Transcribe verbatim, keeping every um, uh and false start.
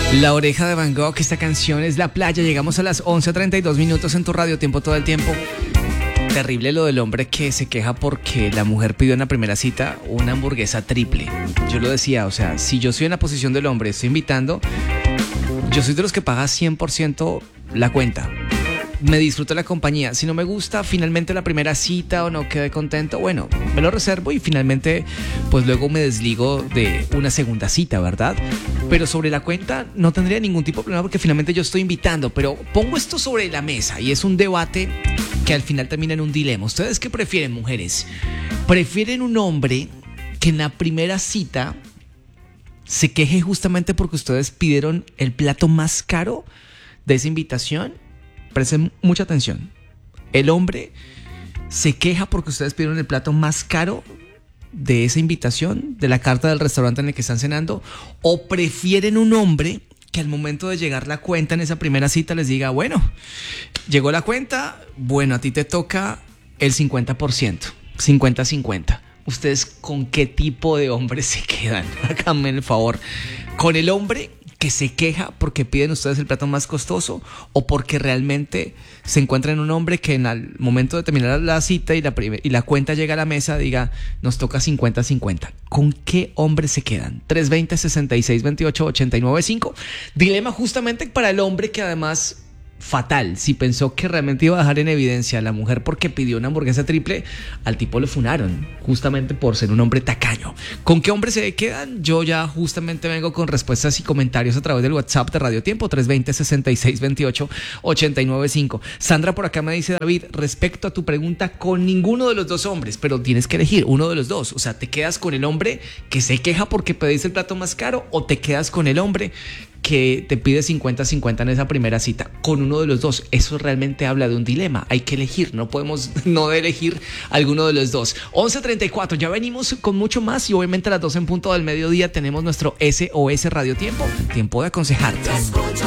La Oreja de Van Gogh, esta canción es La Playa. Llegamos a las once treinta y dos minutos en tu radio, tiempo todo el tiempo. Terrible lo del hombre que se queja porque la mujer pidió en la primera cita una hamburguesa triple. Yo lo decía, o sea, si yo soy en la posición del hombre, estoy invitando, yo soy de los que paga cien por ciento la cuenta. Me disfruto la compañía. Si no me gusta finalmente la primera cita o no quedé contento, bueno, me lo reservo y finalmente pues luego me desligo de una segunda cita, ¿verdad? Pero sobre la cuenta no tendría ningún tipo de problema porque finalmente yo estoy invitando. Pero pongo esto sobre la mesa y es un debate que al final termina en un dilema. ¿Ustedes qué prefieren, mujeres? ¿Prefieren un hombre que en la primera cita se queje justamente porque ustedes pidieron el plato más caro de esa invitación? Presten mucha atención. El hombre se queja porque ustedes pidieron el plato más caro de esa invitación, de la carta del restaurante en el que están cenando, o prefieren un hombre que al momento de llegar la cuenta en esa primera cita les diga, bueno, llegó la cuenta, bueno, a ti te toca el cincuenta por ciento, cincuenta cincuenta. ¿Ustedes con qué tipo de hombre se quedan? Háganme el favor. ¿Con el hombre que se queja porque piden ustedes el plato más costoso o porque realmente se encuentran en un hombre que en el momento de terminar la cita y la, primer, y la cuenta llega a la mesa diga nos toca cincuenta cincuenta? ¿Con qué hombre se quedan? tres veinte, sesenta y seis veintiocho, ochenta y nueve cinco. Dilema justamente para el hombre que además fatal, si pensó que realmente iba a dejar en evidencia a la mujer porque pidió una hamburguesa triple, al tipo le funaron justamente por ser un hombre tacaño. ¿Con qué hombre se quedan? Yo ya justamente vengo con respuestas y comentarios a través del WhatsApp de Radio Tiempo, tres veinte, sesenta y seis veintiocho, ochenta y nueve cinco. Sandra por acá me dice, David, respecto a tu pregunta, con ninguno de los dos hombres, pero tienes que elegir uno de los dos. O sea, ¿te quedas con el hombre que se queja porque pediste el plato más caro o te quedas con el hombre que te pide cincuenta cincuenta en esa primera cita? Con uno de los dos. Eso realmente habla de un dilema. Hay que elegir. No podemos no elegir alguno de los dos. once treinta y cuatro. Ya venimos con mucho más y obviamente a las doce en punto del mediodía tenemos nuestro S O S Radio Tiempo. Tiempo de aconsejarte.